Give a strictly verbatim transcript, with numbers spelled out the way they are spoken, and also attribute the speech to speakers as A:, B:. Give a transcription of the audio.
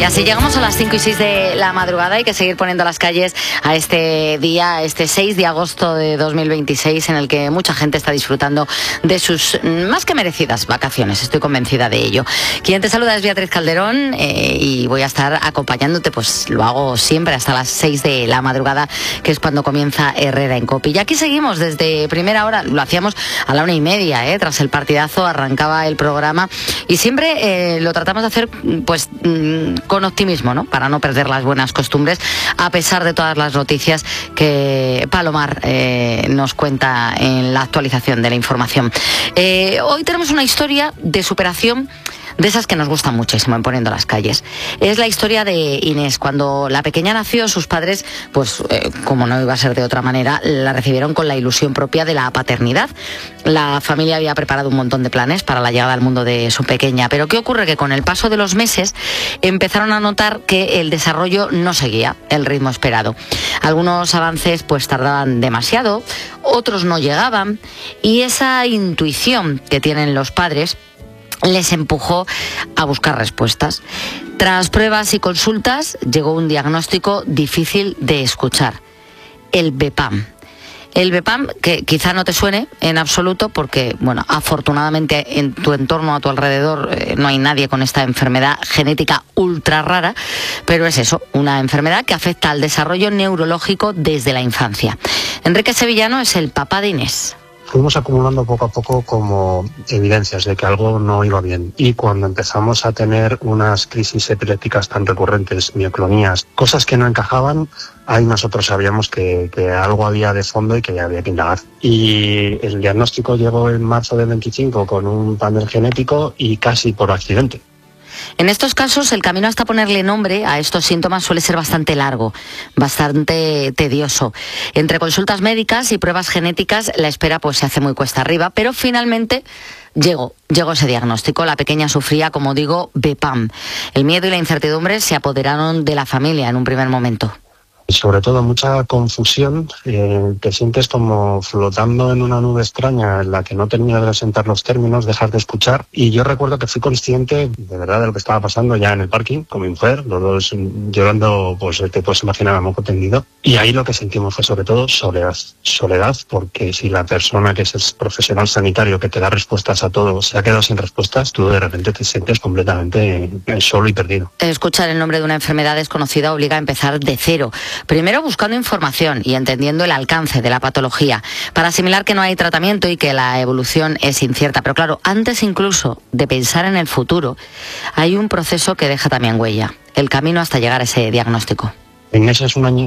A: Y así llegamos a las cinco y seis de la madrugada. Hay que seguir poniendo las calles a este día, este seis de agosto de dos mil veintiséis, en el que mucha gente está disfrutando de sus más que merecidas vacaciones. Estoy convencida de ello. Quien te saluda es Beatriz Calderón eh, y voy a estar acompañándote, pues lo hago siempre hasta las seis de la madrugada, que es cuando comienza Herrera en Cope. Y aquí seguimos desde primera hora, lo hacíamos a la una y media, eh, tras el partidazo arrancaba el programa y siempre eh, lo tratamos de hacer pues con optimismo, ¿no? Para no perder las buenas costumbres, a pesar de todas las noticias que Palomar eh, nos cuenta en la actualización de la información. Eh, hoy tenemos una historia de superación de esas que nos gustan muchísimo en Poniendo las Calles. Es la historia de Inés. Cuando la pequeña nació, sus padres, pues eh, como no iba a ser de otra manera, la recibieron con la ilusión propia de la paternidad. La familia había preparado un montón de planes para la llegada al mundo de su pequeña, pero ¿qué ocurre? Que con el paso de los meses empezaron a notar que el desarrollo no seguía el ritmo esperado. Algunos avances pues tardaban demasiado, otros no llegaban, y esa intuición que tienen los padres les empujó a buscar respuestas. Tras pruebas y consultas, llegó un diagnóstico difícil de escuchar: el B P A M. El B P A M, que quizá no te suene en absoluto porque, bueno, afortunadamente en tu entorno, a tu alrededor, eh, no hay nadie con esta enfermedad genética ultra rara, pero es eso, una enfermedad que afecta al desarrollo neurológico desde la infancia. Enrique Sevillano es el papá de Inés.
B: Fuimos acumulando poco a poco como evidencias de que algo no iba bien. Y cuando empezamos a tener unas crisis epilépticas tan recurrentes, mioclonías, cosas que no encajaban, ahí nosotros sabíamos que, que algo había de fondo y que había que indagar. Y el diagnóstico llegó en marzo del veinticinco con un panel genético y casi por accidente.
A: En estos casos, el camino hasta ponerle nombre a estos síntomas suele ser bastante largo, bastante tedioso. Entre consultas médicas y pruebas genéticas, la espera pues se hace muy cuesta arriba, pero finalmente llegó, llegó ese diagnóstico. La pequeña sufría, como digo, B P A M. El miedo y la incertidumbre se apoderaron de la familia en un primer momento.
B: Y sobre todo mucha confusión, eh, te sientes como flotando en una nube extraña en la que no termina de asentar los términos, dejas de escuchar. Y yo recuerdo que fui consciente de verdad de lo que estaba pasando ya en el parking con mi mujer, los dos llorando, pues te puedes imaginar a moco tendido. Y ahí lo que sentimos fue sobre todo soledad, soledad, porque si la persona que es el profesional sanitario que te da respuestas a todo se ha quedado sin respuestas, tú de repente te sientes completamente solo y perdido.
A: Escuchar el nombre de una enfermedad desconocida obliga a empezar de cero. Primero buscando información y entendiendo el alcance de la patología, para asimilar que no hay tratamiento y que la evolución es incierta. Pero claro, antes incluso de pensar en el futuro, hay un proceso que deja también huella: el camino hasta llegar a ese diagnóstico.
B: Inés es una